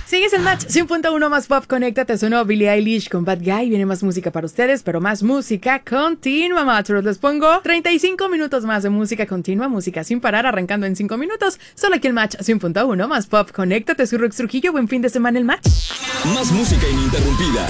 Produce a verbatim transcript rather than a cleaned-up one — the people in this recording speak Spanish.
Sigues el Match cien punto uno más pop. Conéctate, sonó Billie Eilish con Bad Guy. Viene más música para ustedes, pero más música continua, Matchers. Les pongo treinta y cinco minutos más de música continua, música sin parar, arrancando en cinco minutos. Solo aquí el Match cien punto uno más pop. Conéctate, soy Rox Trujillo. Buen fin de semana el Match. Más música ininterrumpida.